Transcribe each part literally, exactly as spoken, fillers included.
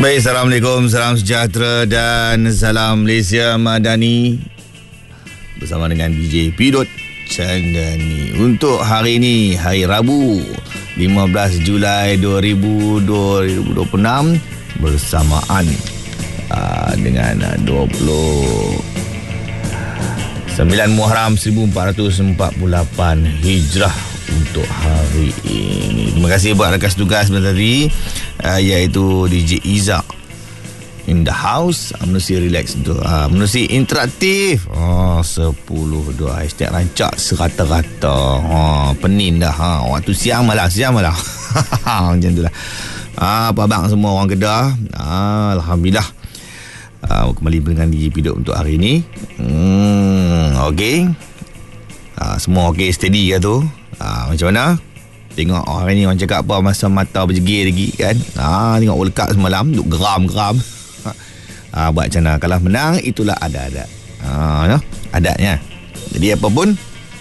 Baik, Assalamualaikum, salam sejahtera dan salam Malaysia Madani. Bersama dengan D J Pidot Chandani. Untuk hari ini, hari Rabu, lima belas Julai dua ribu dua puluh enam, bersamaan uh, dengan uh, dua puluh sembilan Muharram seribu empat ratus empat puluh lapan Hijrah untuk hari ini. Terima kasih buat rakan tugas sebentar tadi, uh, iaitu D J Iza in the house. Menerusi relax tu, uh, menerusi interaktif. Oh, sepuluh dua hashtag rancak serata-rata. Oh, penin dah. Ha, waktu siang malah, siang malah. Macam tu lah. Ah, apa abang semua orang Kedah. Ah, Alhamdulillah. Uh, kembali dengan D J Pidot untuk hari ini. Hmm, okey. Uh, semua okey, steady ke tu? Uh, macam mana? Tengok oh, hari ni orang cakap apa, masa mata berjegir lagi kan. Ah, tengok World Cup semalam, duk geram-geram. Ah, buat macam mana? Kalau menang, itulah adat-adat. Ah, no? Adatnya. Jadi apa pun,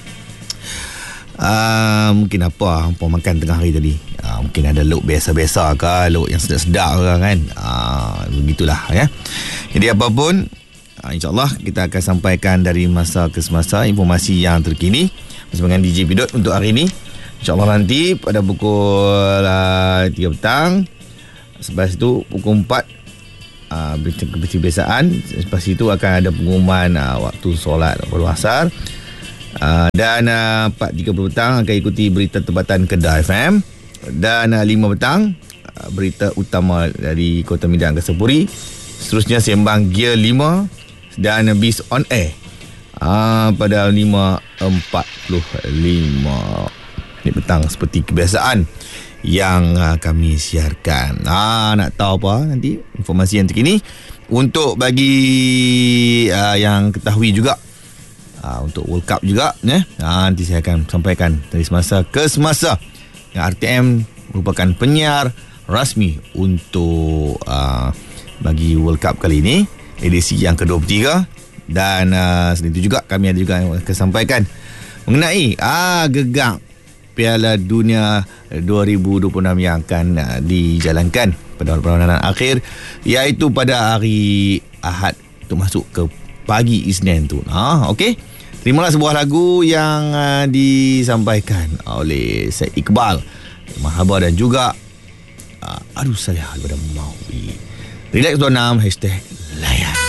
ah, mungkin apa hampa makan tengah hari tadi. Ah, mungkin ada lauk biasa-biasa ke, lauk yang sedap-sedap ke kan. Ah, begitulah ya. Jadi apa pun, ah, insyaAllah kita akan sampaikan dari masa ke semasa informasi yang terkini bersama dengan D J Pidot untuk hari ini. InsyaAllah nanti pada pukul uh, tiga petang. Lepas itu pukul empat uh, berita kebiasaan. Lepas itu akan ada pengumuman uh, waktu solat waktu asar. Uh, dan uh, empat tiga puluh petang akan ikuti berita tempatan Kedah F M. Dan uh, lima petang uh, berita utama dari Kota Medan ke Sepuri. Seterusnya sembang Gear lima dan Bis on Air uh, pada lima empat puluh lima ni petang seperti kebiasaan yang uh, kami siarkan. Ah, nak tahu apa nanti informasi yang terkini untuk bagi uh, yang ketahui juga uh, untuk World Cup juga ya. Ah, nanti saya akan sampaikan dari semasa ke semasa. Yang R T M merupakan penyiar rasmi untuk uh, bagi World Cup kali ini, edisi yang ke dua puluh tiga. Dan uh, selain itu juga kami ada juga yang akan sampaikan mengenai ah gegak Piala Dunia dua ribu dua puluh enam yang akan uh, dijalankan pada perlawanan akhir, iaitu pada hari Ahad untuk masuk ke pagi Isnin tu. Ah, okey. Terimalah sebuah lagu yang uh, disampaikan oleh Syed Iqbal Mahaba dan juga uh, Aduh Salih daripada Maui. Relax dua puluh enam hashtag layan.